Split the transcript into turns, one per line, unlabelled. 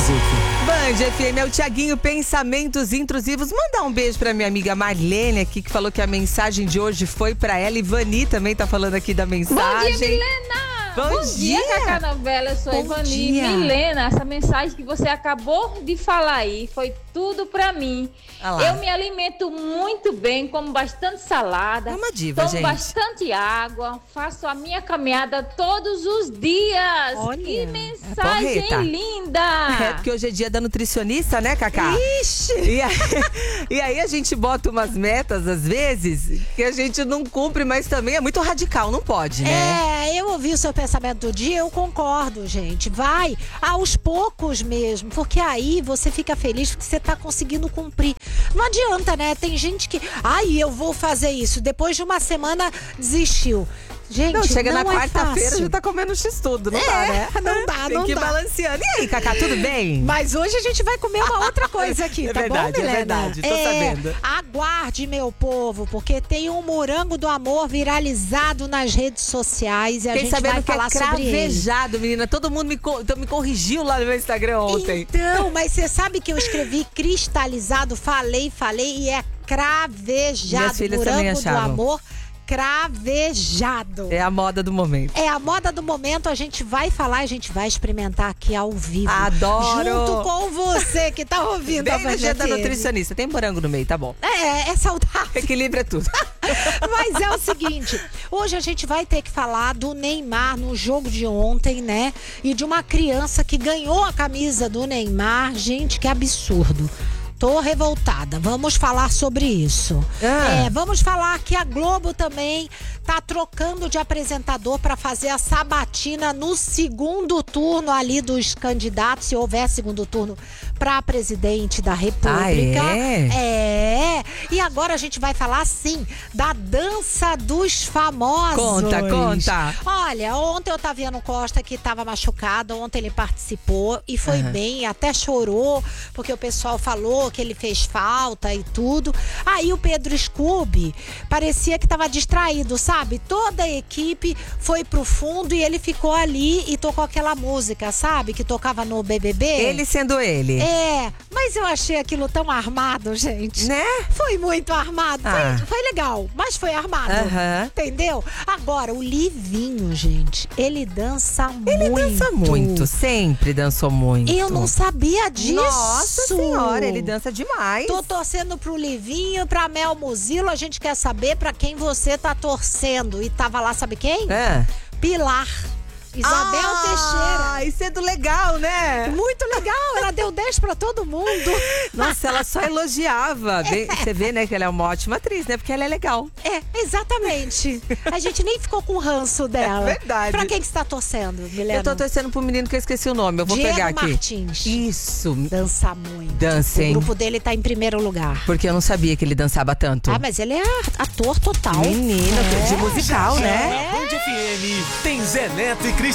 Brazuca.
Band FM, é o Thiaguinho Pensamentos Intrusivos. Mandar um beijo pra minha amiga Marlene aqui, que falou que a mensagem de hoje foi pra ela. E Vani também tá falando aqui da mensagem.
Bom dia, Milena!
Bom dia,
Cacá Novela, eu sou Ivani. Milena, essa mensagem que você acabou de falar aí foi tudo pra mim. Eu me alimento muito bem, como bastante salada,
é uma diva,
tomo
gente.
bastante água, faço a minha caminhada todos os dias.
Olha,
que mensagem linda!
É porque hoje é dia da nutricionista, né, Cacá?
Ixi!
E aí a gente bota umas metas, às vezes, que a gente não cumpre, mas também é muito radical, não pode, né?
Eu ouvi o seu pensamento do dia, eu concordo, gente. Vai aos poucos mesmo, porque aí você fica feliz porque você tá conseguindo cumprir. Não adianta, né? Tem gente que, eu vou fazer isso. Depois de uma semana, desistiu. Gente,
não, chega
não
na quarta-feira,
fácil.
já tá comendo x-tudo, não dá, né?
Não dá,
Tem
não
que ir
dá.
balanceando. E aí, Cacá, tudo bem?
Mas hoje a gente vai comer uma outra coisa aqui, tá
verdade,
bom, Milena?
É verdade, tô sabendo.
Aguarde, meu povo, porque tem um morango do amor viralizado nas redes sociais e a
Fiquei
gente vai
sabendo que
falar
é
sobre ele.
cravejado, menina. Todo mundo me corrigiu lá no meu Instagram ontem.
Então, mas você sabe que eu escrevi cristalizado, falei e é cravejado.
Minhas filhas também
morango do
achavam.
amor cravejado.
É a moda do momento.
É a moda do momento, a gente vai falar, a gente vai experimentar aqui ao vivo.
Adoro!
Junto com você que tá ouvindo a
Bem no
Band
dia da
FM.
nutricionista. Tem morango no meio, tá bom.
É saudável.
Equilíbrio é tudo.
Mas é o seguinte, hoje a gente vai ter que falar do Neymar no jogo de ontem, né? E de uma criança que ganhou a camisa do Neymar. Gente, que absurdo. Tô revoltada. Vamos falar sobre isso. Vamos falar que a Globo também tá trocando de apresentador para fazer a sabatina no segundo turno ali dos candidatos, se houver segundo turno, para presidente da República. E agora a gente vai falar, sim, da dança dos famosos.
Conta.
Olha, ontem o Otaviano Costa, que estava machucado, ontem ele participou e foi bem, até chorou, porque o pessoal falou que ele fez falta e tudo. Aí o Pedro Scooby parecia que estava distraído, sabe? Toda a equipe foi pro fundo e ele ficou ali e tocou aquela música, sabe? Que tocava no BBB.
Ele sendo ele.
Mas eu achei aquilo tão armado, gente.
Né?
Foi muito armado. Foi legal, mas foi armado. Entendeu? Agora, o Livinho, gente, ele dança muito.
Ele dança muito, sempre dançou muito.
Eu não sabia disso.
Nossa senhora, ele dança demais.
Tô torcendo pro Livinho, pra Mel Muzilo. A gente quer saber pra quem você tá torcendo. E tava lá, sabe quem? Pilar. Isabel Teixeira.
Isso é do legal, né?
Muito legal, ela deu 10 pra todo mundo.
Nossa, ela só elogiava. Você vê, né, que ela é uma ótima atriz, né? Porque ela é legal.
Exatamente. A gente nem ficou com ranço dela.
É verdade.
Pra quem que você tá torcendo, Milena?
Eu tô torcendo pro menino que eu esqueci o nome. Eu vou
Diego
pegar aqui.
Martins.
Isso.
Dança muito.
Dança, hein?
O grupo dele tá em primeiro lugar.
Porque eu não sabia que ele dançava tanto.
Mas ele é ator total.
Menino, de musical, né?
Band FM tem Zé Neto e Cris.